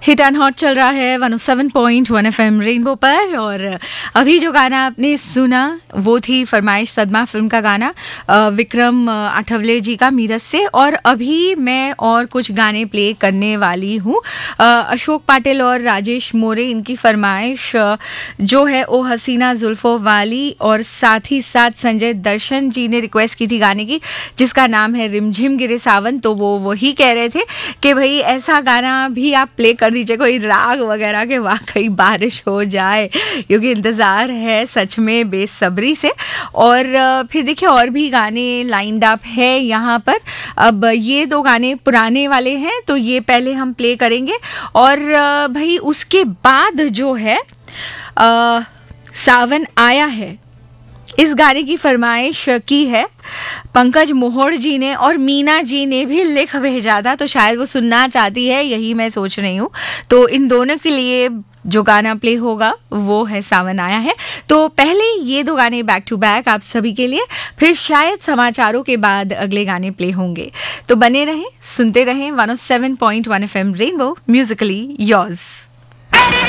Hit and hot चल रहा है 107.1 FM रेनबो पर। और अभी जो गाना आपने सुना वो थी फरमाइश सदमा फिल्म का गाना विक्रम आठवले जी का मीरज से। और अभी मैं और कुछ गाने प्ले करने वाली हूँ। अशोक पाटिल और राजेश मोरे, इनकी फरमाइश जो है ओ हसीना जुल्फों वाली। और साथ ही साथ संजय दर्शन जी ने रिक्वेस्ट की थी गाने की जिसका नाम है रिमझिम गिरे सावन। तो वो वही कह रहे थे कि भाई ऐसा गाना भी आप प्ले कर दीजिए, कोई राग वगैरह के वाकई बारिश हो जाए, क्योंकि इंतज़ार है सच में बेसब्री से। और फिर देखिए और भी गाने लाइंड अप है यहाँ पर। अब ये दो गाने पुराने वाले हैं तो ये पहले हम प्ले करेंगे और भाई उसके बाद जो है सावन आया है, इस गाने की फरमाइश की है पंकज मोहड़ जी ने और मीना जी ने भी लिख भेजा था, तो शायद वो सुनना चाहती है, यही मैं सोच रही हूँ। तो इन दोनों के लिए जो गाना प्ले होगा वो है सावन आया है। तो पहले ये दो गाने बैक टू बैक आप सभी के लिए, फिर शायद समाचारों के बाद अगले गाने प्ले होंगे। तो बने रहें, सुनते रहें 107.1 FM रेनबो, म्यूजिकली योर्स।